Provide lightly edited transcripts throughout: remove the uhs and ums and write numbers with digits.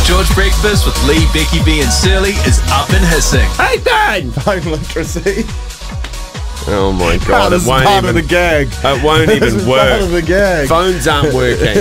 George Breakfast with Lee, Becky B and Surly is up and hissing. Hey, Dan! Phone literacy. Oh my God! This is part of the gag. It won't This even is work. part of the gag. Phones aren't working.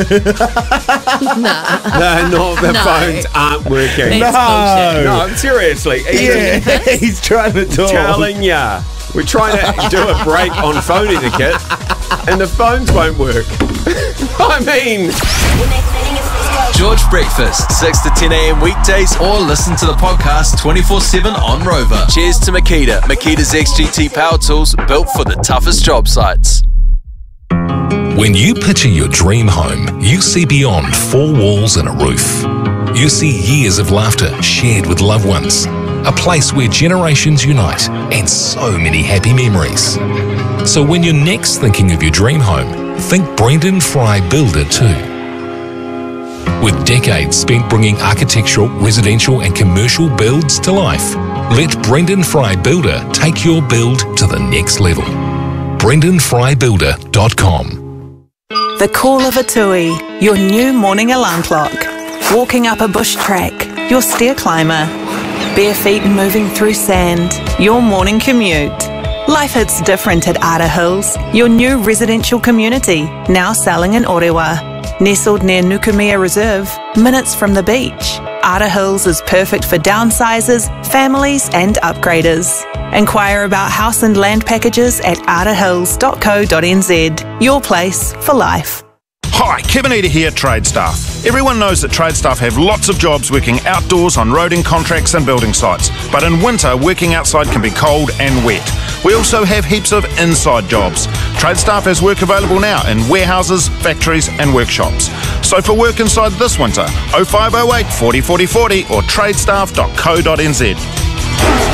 No, the phones aren't working. No. No, seriously. Yeah, he's trying to talk. Telling ya. We're trying to do a break on phone etiquette, and the phones won't work. I mean, George Breakfast, 6 to 10 a.m. weekdays, or listen to the podcast 24/7 on Rover. Cheers to Makita. Makita's XGT power tools built for the toughest job sites. When you picture your dream home, you see beyond 4 walls and a roof. You see years of laughter shared with loved ones, a place where generations unite, and so many happy memories. So when you're next thinking of your dream home, think Brendan Fry Builder too. With decades spent bringing architectural, residential and commercial builds to life, let Brendan Fry Builder take your build to the next level. BrendanFryBuilder.com. The call of a tui, your new morning alarm clock. Walking up a bush track, your stair climber. Bare feet moving through sand, your morning commute. Life hits different at Arta Hills, your new residential community, now selling in Orewa. Nestled near Nukumea Reserve, minutes from the beach, Arta Hills is perfect for downsizers, families and upgraders. Inquire about house and land packages at artahills.co.nz. Your place for life. Hi, Kevin Eater here, Trade Staff. Everyone knows that Trade Staff have lots of jobs working outdoors on roading contracts and building sites. But in winter, working outside can be cold and wet. We also have heaps of inside jobs. Trade Staff has work available now in warehouses, factories and workshops. So for work inside this winter, 0508 40 40 40 or tradestaff.co.nz.